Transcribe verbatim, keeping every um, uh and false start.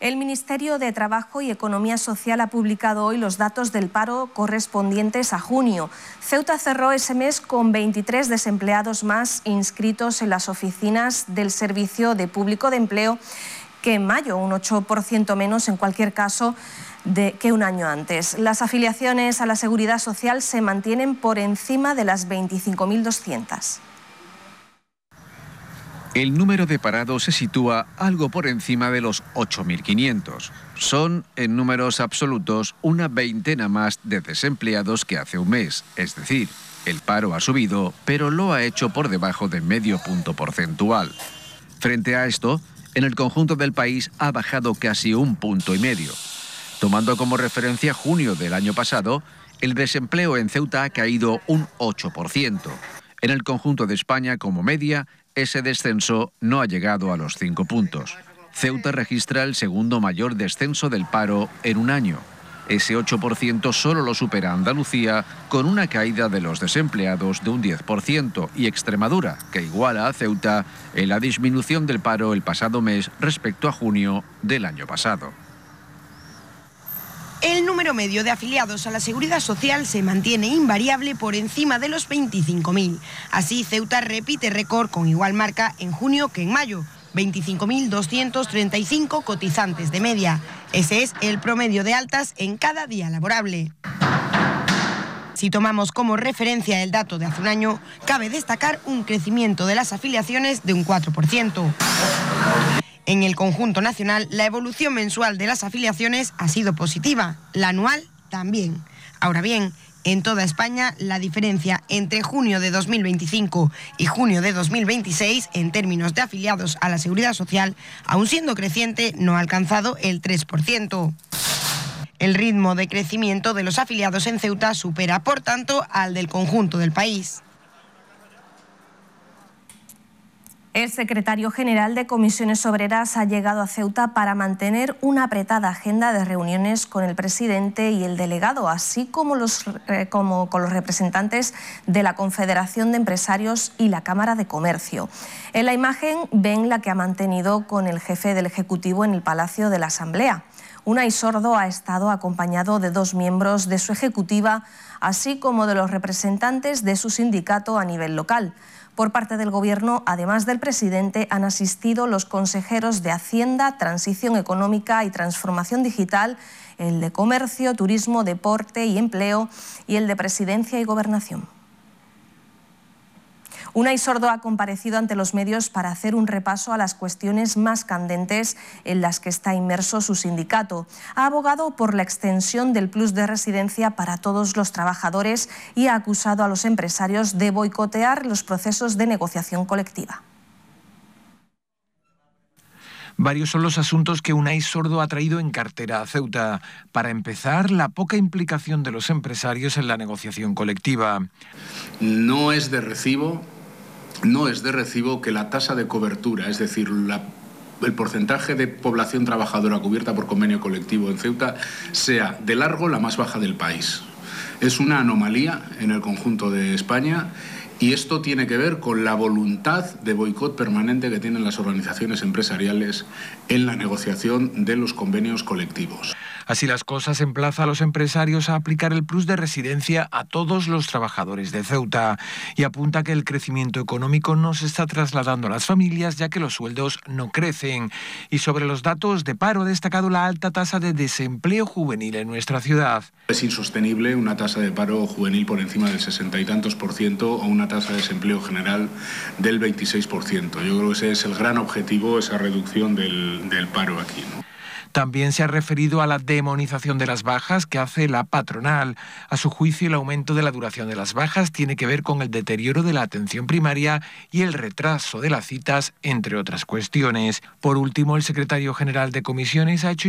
El Ministerio de Trabajo y Economía Social ha publicado hoy los datos del paro correspondientes a junio. Ceuta cerró ese mes con veintitrés desempleados más inscritos en las oficinas del Servicio de Público de Empleo que en mayo, un ocho por ciento menos en cualquier caso de, que un año antes. Las afiliaciones a la Seguridad Social se mantienen por encima de las veinticinco mil doscientas. El número de parados se sitúa algo por encima de los ocho mil quinientos. Son, en números absolutos, una veintena más de desempleados que hace un mes. Es decir, el paro ha subido, pero lo ha hecho por debajo de medio punto porcentual. Frente a esto, en el conjunto del país ha bajado casi un punto y medio. Tomando como referencia junio del año pasado, el desempleo en Ceuta ha caído un ocho por ciento. En el conjunto de España, como media, ese descenso no ha llegado a los cinco puntos. Ceuta registra el segundo mayor descenso del paro en un año. Ese ocho por ciento solo lo supera Andalucía, con una caída de los desempleados de un diez por ciento, y Extremadura, que iguala a Ceuta en la disminución del paro el pasado mes respecto a junio del año pasado. El número medio de afiliados a la Seguridad Social se mantiene invariable por encima de los veinticinco mil. Así, Ceuta repite récord con igual marca en junio que en mayo. veinticinco mil doscientos treinta y cinco cotizantes de media. Ese es el promedio de altas en cada día laborable. Si tomamos como referencia el dato de hace un año, cabe destacar un crecimiento de las afiliaciones de un cuatro por ciento. En el conjunto nacional, la evolución mensual de las afiliaciones ha sido positiva, la anual también. Ahora bien, en toda España, la diferencia entre junio de dos mil veinticinco y junio de dos mil veintiséis, en términos de afiliados a la Seguridad Social, aun siendo creciente, no ha alcanzado el tres por ciento. El ritmo de crecimiento de los afiliados en Ceuta supera, por tanto, al del conjunto del país. El secretario general de Comisiones Obreras ha llegado a Ceuta para mantener una apretada agenda de reuniones con el presidente y el delegado, así como, los, eh, como con los representantes de la Confederación de Empresarios y la Cámara de Comercio. En la imagen ven la que ha mantenido con el jefe del Ejecutivo en el Palacio de la Asamblea. Unai Sordo ha estado acompañado de dos miembros de su ejecutiva, así como de los representantes de su sindicato a nivel local. Por parte del Gobierno, además del presidente, han asistido los consejeros de Hacienda, Transición Económica y Transformación Digital, el de Comercio, Turismo, Deporte y Empleo y el de Presidencia y Gobernación. Unai Sordo ha comparecido ante los medios para hacer un repaso a las cuestiones más candentes en las que está inmerso su sindicato. Ha abogado por la extensión del plus de residencia para todos los trabajadores y ha acusado a los empresarios de boicotear los procesos de negociación colectiva. Varios son los asuntos que Unai Sordo ha traído en cartera a Ceuta. Para empezar, la poca implicación de los empresarios en la negociación colectiva. No es de recibo, no es de recibo que la tasa de cobertura, es decir, la, el porcentaje de población trabajadora cubierta por convenio colectivo en Ceuta, sea de largo la más baja del país. Es una anomalía en el conjunto de España. Y esto tiene que ver con la voluntad de boicot permanente que tienen las organizaciones empresariales en la negociación de los convenios colectivos. Así las cosas, emplaza a los empresarios a aplicar el plus de residencia a todos los trabajadores de Ceuta y apunta que el crecimiento económico no se está trasladando a las familias ya que los sueldos no crecen. Y sobre los datos de paro ha destacado la alta tasa de desempleo juvenil en nuestra ciudad. Es insostenible una tasa de paro juvenil por encima del sesenta y tantos por ciento o una tasa de desempleo general del veintiséis por ciento. Yo creo que ese es el gran objetivo, esa reducción del, del paro aquí, ¿no? También se ha referido a la demonización de las bajas que hace la patronal. A su juicio, el aumento de la duración de las bajas tiene que ver con el deterioro de la atención primaria y el retraso de las citas, entre otras cuestiones. Por último, el secretario general de Comisiones ha hecho